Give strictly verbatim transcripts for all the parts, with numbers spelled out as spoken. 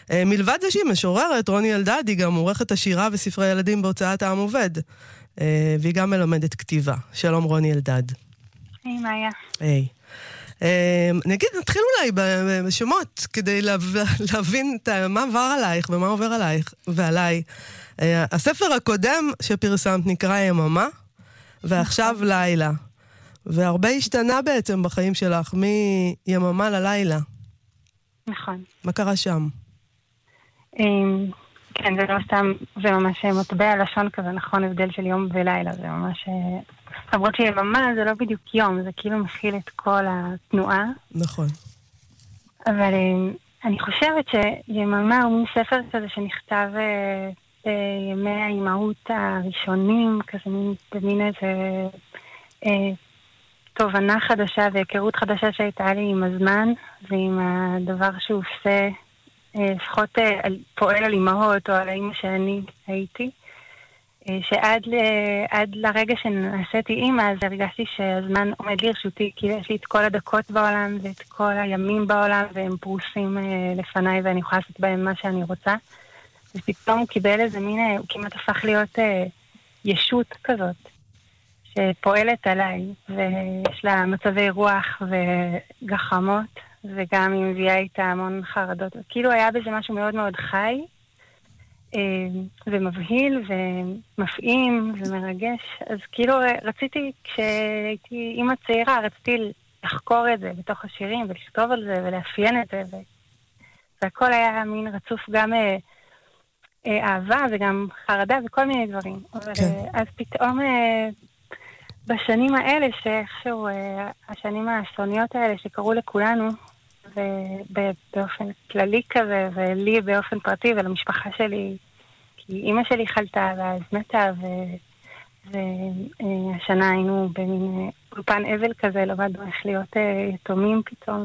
מלבד זה שהיא משוררת, רוני אלדד היא גם עורכת השירה וספרי ילדים בהוצאת העם עובד. והיא גם מלמדת כתיבה. שלום רוני אלדד. היי, מאיה. היי. נגיד, נתחיל אולי בשמות, כדי להבין מה עבר עלייך ומה עובר עלייך ועליי. הספר הקודם שפרסמת נקרא יממה, ועכשיו לילה. והרבה השתנה בעצם בחיים שלך, מיממה ללילה. נכון. מה קרה שם? כן, זה לא סתם, זה ממש מטבע לשון כזה, נכון, הבדל של יום ולילה, זה ממש... למרות שיממה זה לא בדיוק יום, זה כאילו מכיל את כל התנועה. נכון. אבל אני חושבת שיממה הוא מין ספר כזה שנכתב בימי האימהות הראשונים, כזה מין, במין איזה אה, תובנה חדשה והיכרות חדשה שהייתה לי עם הזמן, ועם הדבר שהוא עושה, אה, לפחות אה, פועל על אימהות או על האימא שאני הייתי. שעד ל... עד לרגע שנעשיתי אימא, אז הרגשתי שהזמן עומד לרשותי, כי יש לי את כל הדקות בעולם ואת כל הימים בעולם, והם פרוסים לפניי ואני יכולה לעשות בהם מה שאני רוצה. ופתאום הוא קיבל איזה מין, הוא כמעט הפך להיות ישות כזאת, שפועלת עליי, ויש לה מצבי רוח וגחמות, וגם היא מביאה איתה המון חרדות. כאילו היה בזה משהו מאוד מאוד חי, ומבהיל ומפעים ומרגש. אז כאילו רציתי, כשהייתי אימא צעירה, רציתי לחקור את זה בתוך השירים ולכתוב על זה ולאפיין את זה, והכל היה מין רצוף גם אהבה וגם חרדה וכל מיני דברים. אבל אז פתאום בשנים האלה, שאיכשהו השנים האסוניות האלה שקראו לכולנו, ובאופן כללי כזה, ולי באופן פרטי, ולמשפחה שלי, כי אימא שלי חלתה, ואז מתה, והשנה היינו במין אולפן אבל כזה, למדנו איך להיות יתומים פתאום,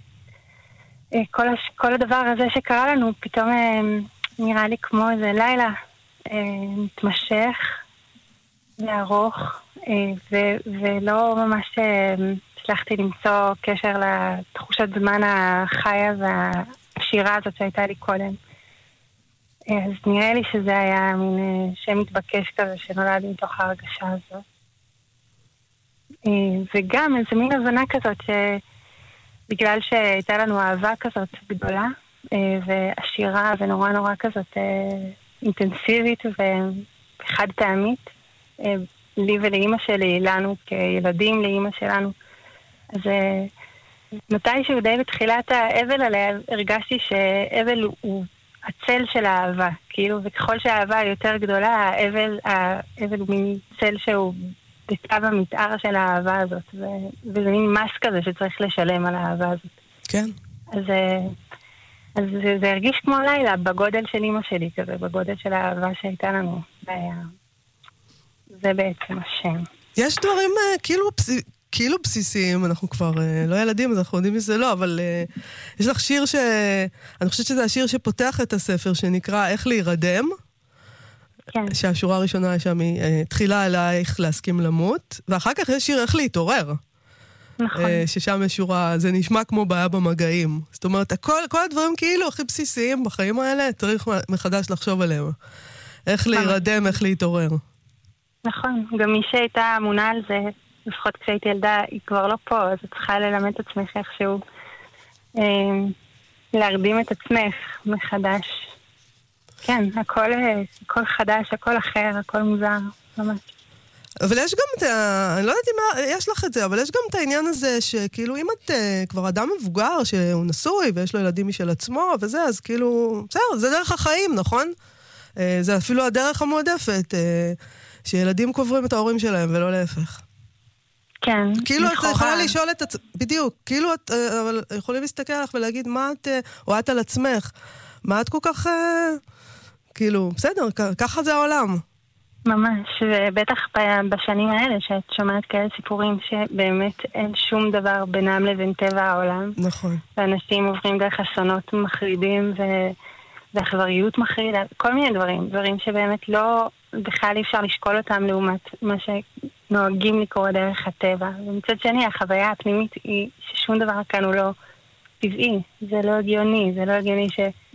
וכל הדבר הזה שקרה לנו, פתאום נראה לי כמו איזה לילה מתמשך וארוך, ולא ממש... הצלחתי למצוא קשר לתחושת זמן החיה והשירה הזאת שהייתה לי קודם. אז נראה לי שזה היה מין שם מתבקש כזה שנולד מתוך ההרגשה הזאת. וגם איזו מין הבנה כזאת שבגלל שהייתה לנו אהבה כזאת גדולה, והשירה ונורא נורא כזאת אינטנסיבית וחד פעמית, לי ולאמא שלי, לנו כילדים לאמא שלנו, אז מתישהו די בתחילת האבל עליה הרגשתי שאבל הוא הצל של האהבה, כאילו, וככל שהאהבה היא יותר גדולה, האבל, האבל הוא מין צל שהוא בצו המתאר של האהבה הזאת, ו- וזה מין מס כזה שצריך לשלם על האהבה הזאת. כן. אז, אז זה, זה הרגיש כמו לילה, בגודל של אמא שלי כזה, בגודל של האהבה שהייתה לנו. זה בעצם השם. יש דברים כאילו... כאילו בסיסיים, אנחנו כבר לא ילדים, אז אנחנו יודעים מזה לא, אבל uh, יש לך שיר ש... אני חושבת שזה השיר שפותח את הספר, שנקרא איך להירדם, כן. שהשורה הראשונה שם היא uh, תחילה עלייך להסכים למות, ואחר כך יש שיר איך להתעורר. נכון. Uh, ששם יש שורה, זה נשמע כמו בעיה במגעים. זאת אומרת, הכל, כל הדברים כאילו הכי בסיסיים בחיים האלה, צריך מחדש לחשוב עליהם. איך להירדם, איך להתעורר. נכון, גם מי שהייתה אמונה על זה, לפחות כשהייתי ילדה, היא כבר לא פה, אז את צריכה ללמד את עצמך איכשהו, אה, להרדים את עצמך מחדש. כן, הכל, הכל חדש, הכל אחר, הכל מוזר, ממש. אבל יש גם את ה... אני לא יודעת אם יש לך את זה, אבל יש גם את העניין הזה שכאילו אם את uh, כבר אדם מבוגר שהוא נשוי ויש לו ילדים משל עצמו וזה, אז כאילו, בסדר, זה דרך החיים, נכון? Uh, זה אפילו הדרך המועדפת, uh, שילדים קוברים את ההורים שלהם ולא להפך. כן. כאילו את יכולה לשאול את עצמך, בדיוק, כאילו את אבל יכולים להסתכל עליך ולהגיד מה את, או את על עצמך, מה את כל כך, כאילו, בסדר, ככה זה העולם. ממש, ובטח בשנים האלה שאת שומעת כאלה סיפורים שבאמת אין שום דבר בינם לבין טבע העולם. נכון. ואנשים עוברים דרך אסונות מחרידים ו... ואכזריות מחרידה, כל מיני דברים, דברים שבאמת לא, בכלל אי אפשר לשקול אותם לעומת מה שנוהגים לקרוא דרך הטבע. ומצד שני, החוויה הפנימית היא ששום דבר כאן הוא לא טבעי, זה לא הגיוני, זה לא הגיוני ש...